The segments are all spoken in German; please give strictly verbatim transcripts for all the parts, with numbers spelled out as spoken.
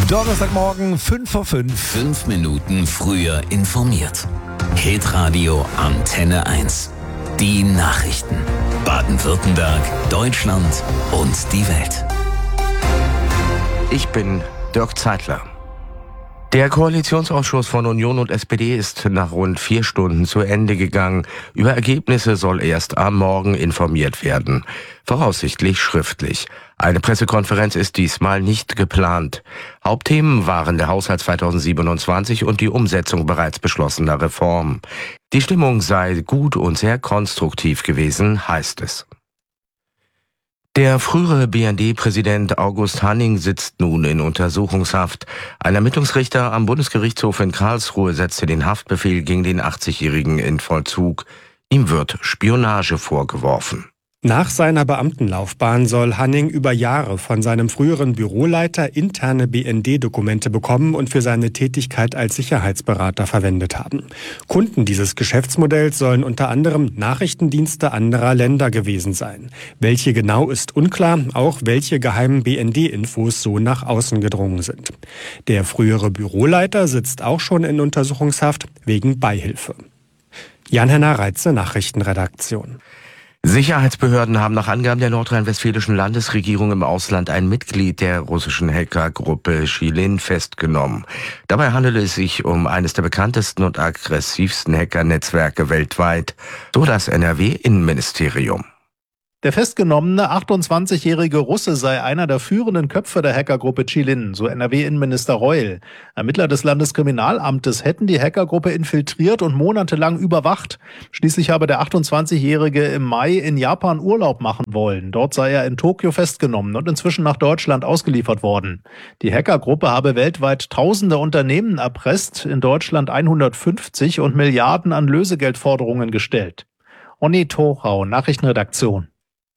Donnerstagmorgen, fünf vor fünf. Fünf Minuten früher informiert. Hitradio Antenne eins. Die Nachrichten. Baden-Württemberg, Deutschland und die Welt. Ich bin Dirk Zeitler. Der Koalitionsausschuss von Union und S P D ist nach rund vier Stunden zu Ende gegangen. Über Ergebnisse soll erst am Morgen informiert werden. Voraussichtlich schriftlich. Eine Pressekonferenz ist diesmal nicht geplant. Hauptthemen waren der Haushalt zweitausendsiebenundzwanzig und die Umsetzung bereits beschlossener Reformen. Die Stimmung sei gut und sehr konstruktiv gewesen, heißt es. Der frühere B N D-Präsident August Hanning sitzt nun in Untersuchungshaft. Ein Ermittlungsrichter am Bundesgerichtshof in Karlsruhe setzte den Haftbefehl gegen den achtzigjährigen in Vollzug. Ihm wird Spionage vorgeworfen. Nach seiner Beamtenlaufbahn soll Hanning über Jahre von seinem früheren Büroleiter interne B N D-Dokumente bekommen und für seine Tätigkeit als Sicherheitsberater verwendet haben. Kunden dieses Geschäftsmodells sollen unter anderem Nachrichtendienste anderer Länder gewesen sein. Welche genau ist unklar, auch welche geheimen B N D-Infos so nach außen gedrungen sind. Der frühere Büroleiter sitzt auch schon in Untersuchungshaft wegen Beihilfe. Jan-Henner Reitze, Nachrichtenredaktion. Sicherheitsbehörden haben nach Angaben der nordrhein-westfälischen Landesregierung im Ausland ein Mitglied der russischen Hackergruppe Chilin festgenommen. Dabei handelt es sich um eines der bekanntesten und aggressivsten Hackernetzwerke weltweit, so das N R W-Innenministerium. Der festgenommene achtundzwanzigjährige Russe sei einer der führenden Köpfe der Hackergruppe Chilin, so N R W-Innenminister Reul. Ermittler des Landeskriminalamtes hätten die Hackergruppe infiltriert und monatelang überwacht. Schließlich habe der achtundzwanzigjährige im Mai in Japan Urlaub machen wollen. Dort sei er in Tokio festgenommen und inzwischen nach Deutschland ausgeliefert worden. Die Hackergruppe habe weltweit tausende Unternehmen erpresst, in Deutschland hundertfünfzig und Milliarden an Lösegeldforderungen gestellt. Onni Tochau, Nachrichtenredaktion.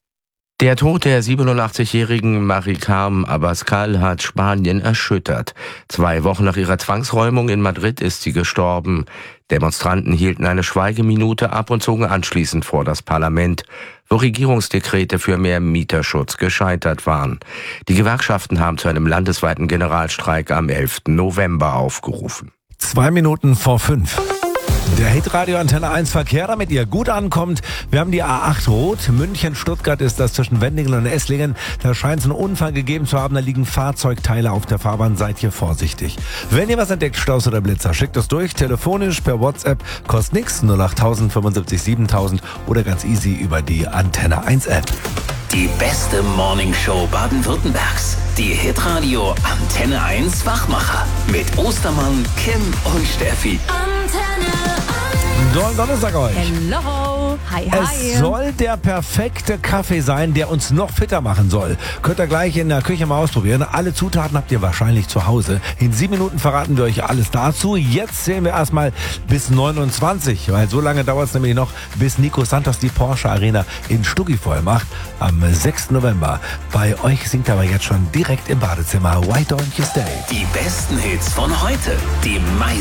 Der Tod der siebenundachtzigjährigen Maricam Abascal hat Spanien erschüttert. Zwei Wochen nach ihrer Zwangsräumung in Madrid ist sie gestorben. Demonstranten hielten eine Schweigeminute ab und zogen anschließend vor das Parlament, wo Regierungsdekrete für mehr Mieterschutz gescheitert waren. Die Gewerkschaften haben zu einem landesweiten Generalstreik am elften November aufgerufen. Zwei Minuten vor fünf. Der Hitradio Antenne eins Verkehr, damit ihr gut ankommt. Wir haben die A acht rot. München-Stuttgart ist das zwischen Wendingen und Esslingen. Da scheint es einen Unfall gegeben zu haben. Da liegen Fahrzeugteile auf der Fahrbahn. Seid hier vorsichtig. Wenn ihr was entdeckt, Staus oder Blitzer, schickt es durch. Telefonisch, per WhatsApp. Kostet nix. null acht null null fünfundsiebzig siebentausend oder ganz easy über die Antenne eins App. Die beste Morningshow Baden-Württembergs. Die Hitradio Antenne eins Wachmacher. Mit Ostermann, Kim und Steffi. Antenne eins. Dollen Donnerstag euch. Hello. Hi, hi. Es soll der perfekte Kaffee sein, der uns noch fitter machen soll. Könnt ihr gleich in der Küche mal ausprobieren. Alle Zutaten habt ihr wahrscheinlich zu Hause. In sieben Minuten verraten wir euch alles dazu. Jetzt zählen wir erstmal bis neunundzwanzig, weil so lange dauert es nämlich noch, bis Nico Santos die Porsche Arena in Stuggi voll macht. Am sechsten November. Bei euch singt aber jetzt schon direkt im Badezimmer Why Don't You Stay. Die besten Hits von heute. Die meisten